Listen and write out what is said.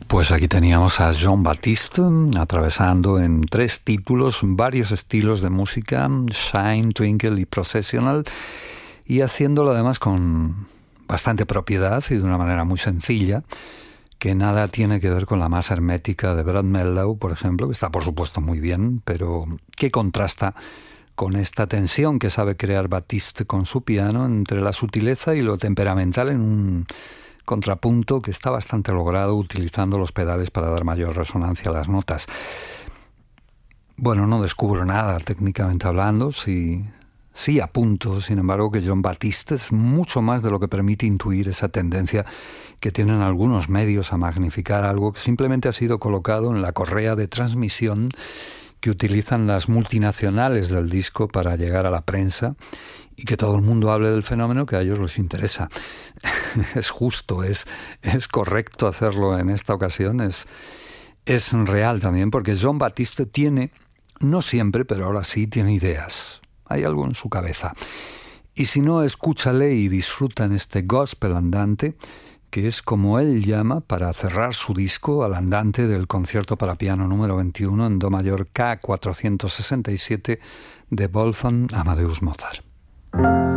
Pues aquí teníamos a Jon Batiste atravesando en 3 títulos varios estilos de música, Shine, Twinkle y Processional, y haciéndolo además con bastante propiedad y de una manera muy sencilla, que nada tiene que ver con la más hermética de Brad Mehldau, por ejemplo, que está por supuesto muy bien, pero que contrasta con esta tensión que sabe crear Batiste con su piano entre la sutileza y lo temperamental en un contrapunto que está bastante logrado utilizando los pedales para dar mayor resonancia a las notas. Bueno, no descubro nada técnicamente hablando, sí apunto, sin embargo, que Jon Batiste es mucho más de lo que permite intuir esa tendencia que tienen algunos medios a magnificar algo que simplemente ha sido colocado en la correa de transmisión que utilizan las multinacionales del disco para llegar a la prensa y que todo el mundo hable del fenómeno que a ellos les interesa. Es justo, es correcto hacerlo en esta ocasión, es real también, porque Jon Batiste tiene, no siempre, pero ahora sí, tiene ideas. Hay algo en su cabeza. Y si no, escúchale y disfruta en este gospel andante, que es como él llama para cerrar su disco al andante del concierto para piano número 21 en do mayor K467 de Wolfgang Amadeus Mozart.